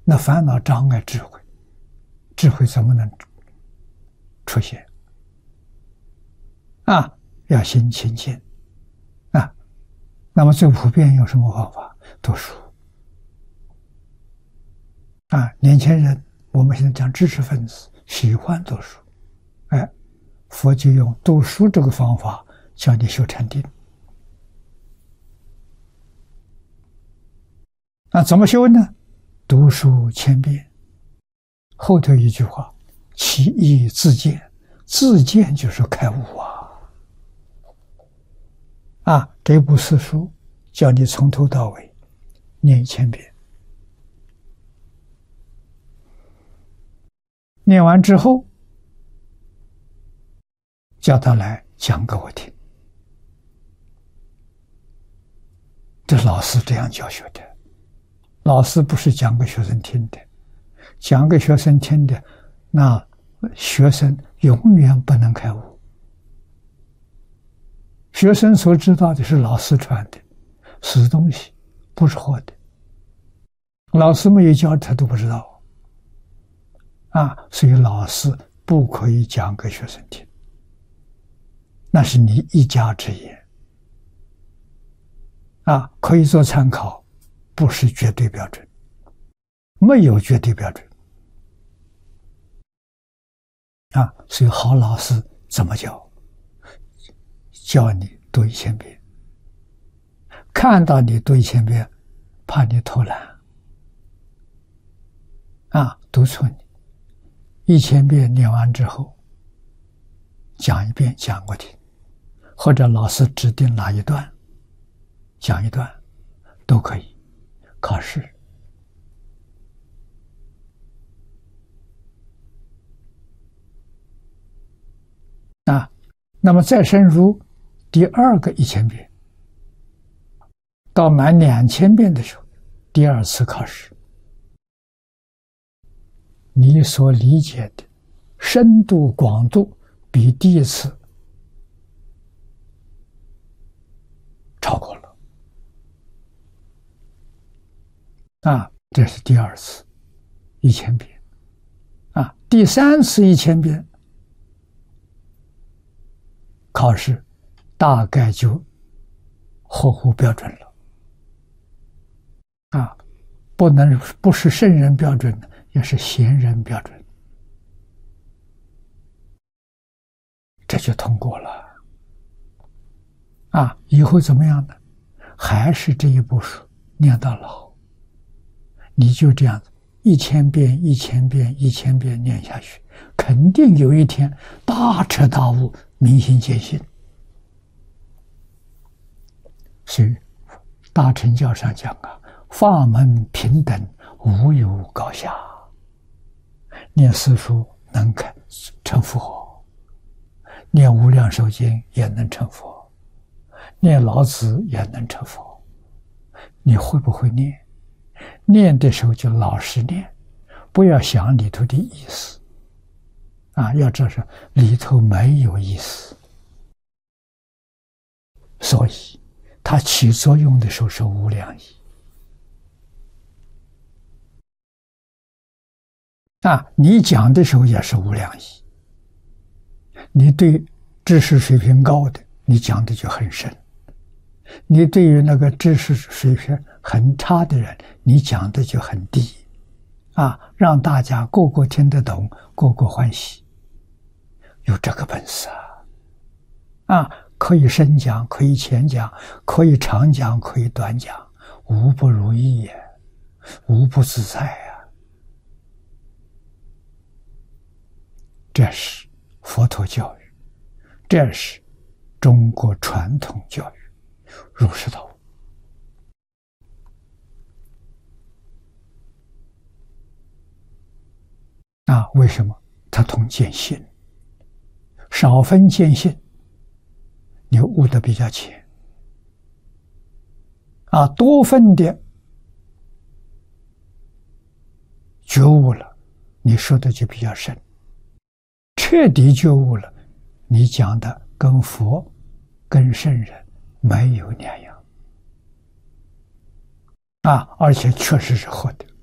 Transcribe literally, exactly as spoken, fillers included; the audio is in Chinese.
那烦恼障碍智慧，智慧怎么能出现？啊，要心清净啊。那么最普遍用什么方法？读书啊。年轻人，我们现在讲知识分子喜欢读书，哎，佛就用读书这个方法教你修禅定。那怎么修呢？读书千遍，后头一句话，其义自见，自见就是开悟啊。啊，这部四书叫你从头到尾念一千遍，念完之后叫他来讲给我听。这老师这样教学的，老师不是讲给学生听的，讲给学生听的，那学生永远不能开悟。学生所知道的是老师传的死东西，不是活的，老师没有教他都不知道啊。所以老师不可以讲给学生听，那是你一家之言啊，可以做参考，不是绝对标准，没有绝对标准啊。所以好老师怎么教？教你读一千遍，看到你读一千遍，怕你偷懒啊，督促你一千遍念完之后，讲一遍讲过听，或者老师指定哪一段讲一段都可以考试啊。那么再深入第二个一千遍，到满两千遍的时候，第二次考试，你所理解的深度广度比第一次超过了啊，这是第二次一千遍啊。第三次一千遍考试大概就合乎标准了啊，不能不是圣人标准，也是贤人标准，这就通过了啊。以后怎么样呢？还是这一部书念到老，你就这样子一千遍一千遍一千遍念下去，肯定有一天大彻大悟，明心见性。所以大乘教上讲啊，法门平等，无有高下。念四书能开成佛，念无量寿经也能成佛，念老子也能成佛。你会不会念？念的时候就老实念，不要想里头的意思啊，要知道里头没有意思，所以它起作用的时候是无量义啊。你讲的时候也是无量义，你对知识水平高的，你讲的就很深；你对于那个知识水平很差的人，你讲的就很低啊，让大家个个听得懂，个个欢喜，有这个本事啊！啊，可以深讲，可以浅讲，可以长讲，可以短讲，无不如意也，无不自在呀。这是佛陀教育，这是中国传统教育，儒释道。啊，为什么？它同见性，少分见性，你悟得比较浅；啊，多分的觉悟了，你说的就比较深。彻底觉悟了，你讲的跟佛、跟圣人没有两样。啊，而且确实是活的。